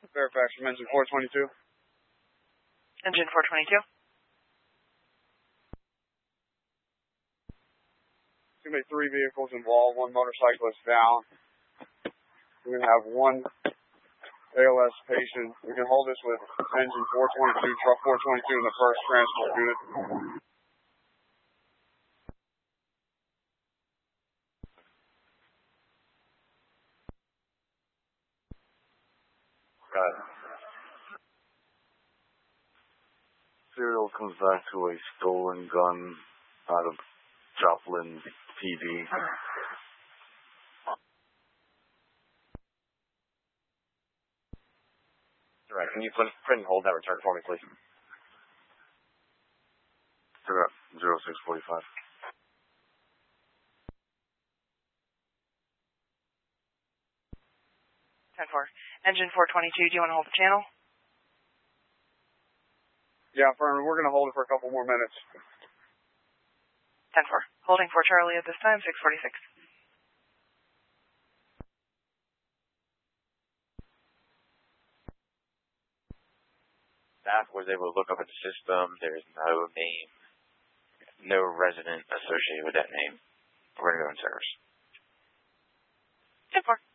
Fairfax from engine 422. Engine 422. It's going to be 3 vehicles involved, 1 motorcyclist down. We're going to have 1 ALS patient. We can hold this with engine 422, truck 422 in the first transport unit. Got it. Serial comes back to a stolen gun out of Joplin, PV. All right, can you print and hold that return for me, please? 0645. 10-4. Engine 422, do you want to hold the channel? Yeah, affirmative. We're going to hold it for a couple more minutes. 10-4. Holding for Charlie at this time, 646. Staff was able to look up at the system. There's no name, no resident associated with that name. We're going to go in service. 10-4.